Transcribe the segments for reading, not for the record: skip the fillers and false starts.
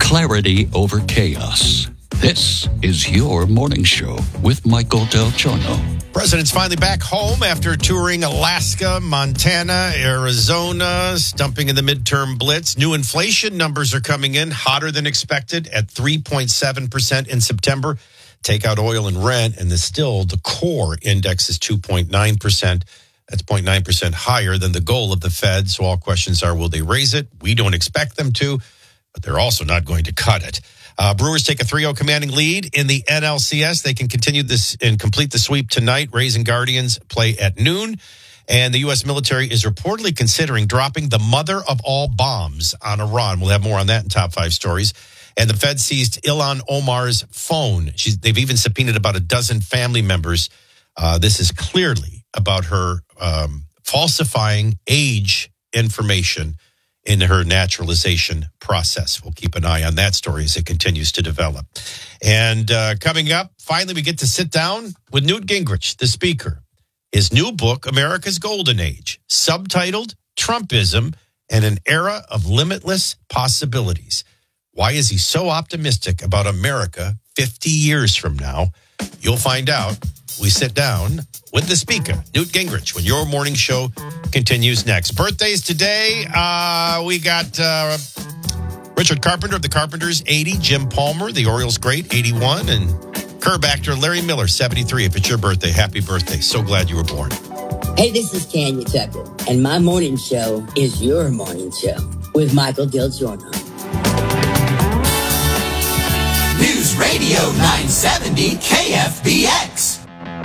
clarity over chaos. This is your morning show with Michael Del Giorno. President's finally back home after touring Alaska, Montana, Arizona, stumping in the midterm blitz. New inflation numbers are coming in hotter than expected at 3.7% in September. Take out oil and rent, and the core index is 2.9%. That's 0.9% higher than the goal of the Fed. So all questions are, will they raise it? We don't expect them to, but they're also not going to cut it. Brewers take a 3-0 commanding lead in the NLCS. They can continue this and complete the sweep tonight. Rays and Guardians play at noon. And the U.S. military is reportedly considering dropping the mother of all bombs on Iran. We'll have more on that in Top 5 Stories. And the Fed seized Ilhan Omar's phone. They've even subpoenaed about a dozen family members. This is clearly about her falsifying age information in her naturalization process. We'll keep an eye on that story as it continues to develop. And coming up, finally, we get to sit down with Newt Gingrich, the speaker. His new book, America's Golden Age, subtitled Trumpism and an Era of Limitless Possibilities. Why is he so optimistic about America 50 years from now? You'll find out. We sit down with the speaker, Newt Gingrich, when your morning show continues next. Birthdays today, we got Richard Carpenter of the Carpenters, 80. Jim Palmer, the Orioles great, 81. And Curb actor Larry Miller, 73. If it's your birthday, happy birthday. So glad you were born. Hey, this is Tanya Tucker, and my morning show is your morning show with Michael Del Giorno. News Radio 970 KFBX.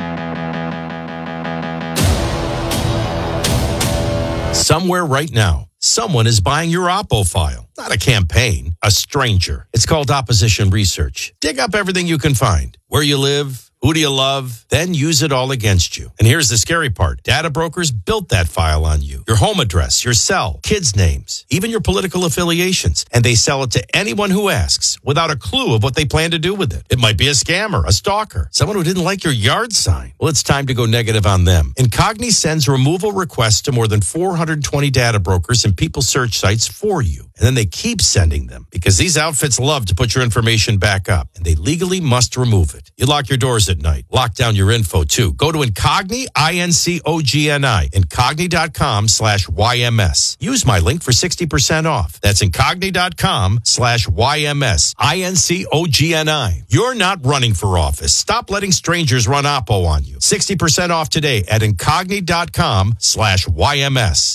Somewhere right now, someone is buying your Oppo file. Not a campaign, a stranger. It's called opposition research. Dig up everything you can find. Where you live, who do you love, then use it all against you. And here's the scary part. Data brokers built that file on you. Your home address, your cell, kids' names, even your political affiliations. And they sell it to anyone who asks without a clue of what they plan to do with it. It might be a scammer, a stalker, someone who didn't like your yard sign. Well, it's time to go negative on them. Incogni sends removal requests to more than 420 data brokers and people search sites for you. And then they keep sending them because these outfits love to put your information back up and they legally must remove it. You lock your doors at night. Lock down your info too. Go to Incogni, INCOGNI, Incogni.com/YMS. Use my link for 60% off. That's Incogni.com/YMS, INCOGNI. You're not running for office. Stop letting strangers run Oppo on you. 60% off today at Incogni.com/YMS.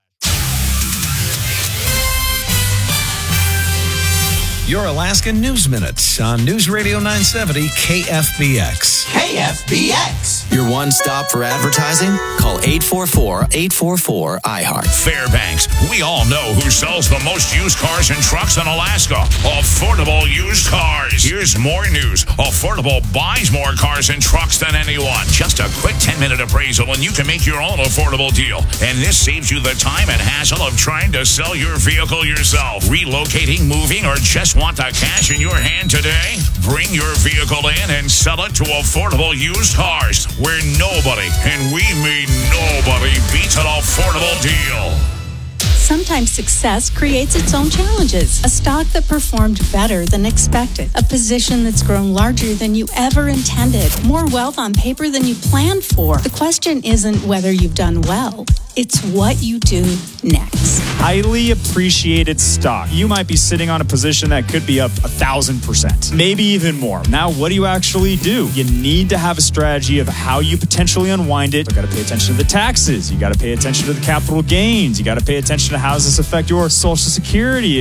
Your Alaska News Minutes on News Radio 970 KFBX. KFBX. Your one stop for advertising? Call 844-844-IHEART. Fairbanks. We all know who sells the most used cars and trucks in Alaska. Affordable Used Cars. Here's more news. Affordable buys more cars and trucks than anyone. Just a quick 10-minute appraisal and you can make your own affordable deal. And this saves you the time and hassle of trying to sell your vehicle yourself. Relocating, moving, or just want the cash in your hand today? Bring your vehicle in and sell it to Affordable Used Cars, where nobody, and we mean nobody, beats an affordable deal. Sometimes success creates its own challenges. A stock that performed better than expected. A position that's grown larger than you ever intended. More wealth on paper than you planned for. The question isn't whether you've done well. It's what you do next. Highly appreciated stock. You might be sitting on a position that could be up 1,000%, maybe even more. Now, what do you actually do? You need to have a strategy of how you potentially unwind it. You got to pay attention to the taxes. You got to pay attention to the capital gains. You got to pay attention to how does this affect your Social Security